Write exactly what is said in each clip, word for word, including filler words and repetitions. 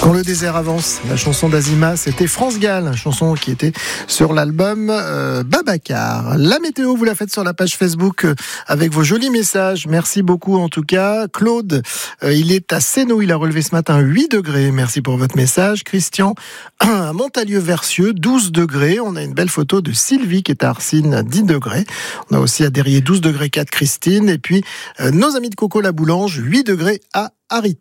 Quand le désert avance, la chanson d'Azima, c'était France Gall, une chanson qui était sur l'album euh, Babacar. La météo, vous la faites sur la page Facebook euh, avec vos jolis messages. Merci beaucoup en tout cas. Claude, euh, il est à Sénaux, il a relevé ce matin huit degrés. Merci pour votre message. Christian, à Montalieu-Versieux, douze degrés. On a une belle photo de Sylvie qui est à Arcine, dix degrés. On a aussi à Derrier douze degrés quatre, Christine. Et puis, euh, nos amis de Coco la Boulange, huit degrés à Harit.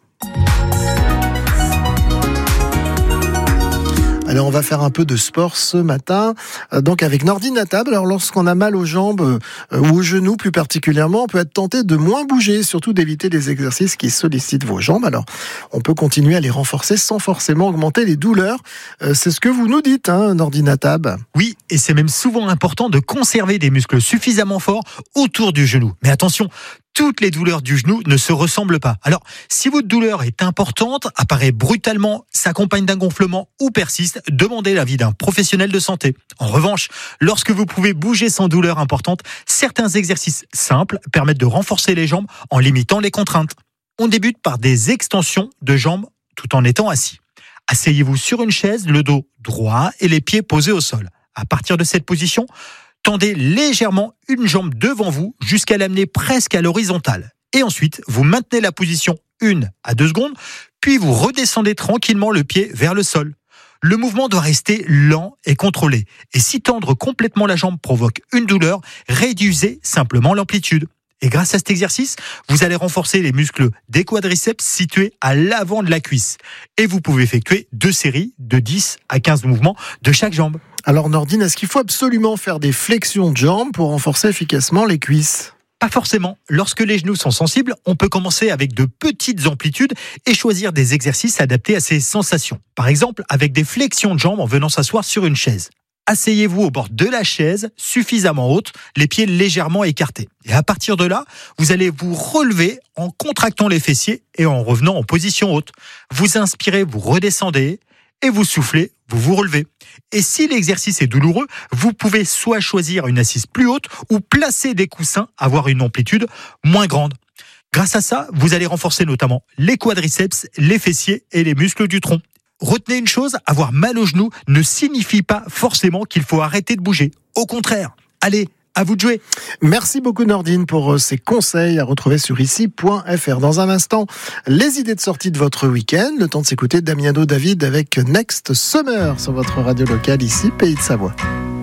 Alors on va faire un peu de sport ce matin, euh, donc avec Nordine à table. Alors lorsqu'on a mal aux jambes euh, ou aux genoux plus particulièrement, on peut être tenté de moins bouger, surtout d'éviter les exercices qui sollicitent vos jambes. Alors on peut continuer à les renforcer sans forcément augmenter les douleurs. Euh, c'est ce que vous nous dites, hein, Nordine à table. Oui, et c'est même souvent important de conserver des muscles suffisamment forts autour du genou. Mais attention, toutes les douleurs du genou ne se ressemblent pas. Alors, si votre douleur est importante, apparaît brutalement, s'accompagne d'un gonflement ou persiste, demandez l'avis d'un professionnel de santé. En revanche, lorsque vous pouvez bouger sans douleur importante, certains exercices simples permettent de renforcer les jambes en limitant les contraintes. On débute par des extensions de jambes tout en étant assis. Asseyez-vous sur une chaise, le dos droit et les pieds posés au sol. À partir de cette position, tendez légèrement une jambe devant vous jusqu'à l'amener presque à l'horizontale. Et ensuite, vous maintenez la position une à deux secondes, puis vous redescendez tranquillement le pied vers le sol. Le mouvement doit rester lent et contrôlé. Et si tendre complètement la jambe provoque une douleur, réduisez simplement l'amplitude. Et grâce à cet exercice, vous allez renforcer les muscles des quadriceps situés à l'avant de la cuisse. Et vous pouvez effectuer deux séries de dix à quinze mouvements de chaque jambe. Alors Nordine, est-ce qu'il faut absolument faire des flexions de jambes pour renforcer efficacement les cuisses ? Pas forcément. Lorsque les genoux sont sensibles, on peut commencer avec de petites amplitudes et choisir des exercices adaptés à ces sensations. Par exemple, avec des flexions de jambes en venant s'asseoir sur une chaise. Asseyez-vous au bord de la chaise, suffisamment haute, les pieds légèrement écartés. Et à partir de là, vous allez vous relever en contractant les fessiers et en revenant en position haute. Vous inspirez, vous redescendez et vous soufflez, vous vous relevez. Et si l'exercice est douloureux, vous pouvez soit choisir une assise plus haute ou placer des coussins, avoir une amplitude moins grande. Grâce à ça, vous allez renforcer notamment les quadriceps, les fessiers et les muscles du tronc. Retenez une chose, avoir mal aux genoux ne signifie pas forcément qu'il faut arrêter de bouger. Au contraire, allez, à vous de jouer. Merci beaucoup Nordine pour ces conseils à retrouver sur ici point f r. Dans un instant, les idées de sortie de votre week-end. Le temps de s'écouter Damiano David avec Next Summer sur votre radio locale ici, Pays de Savoie.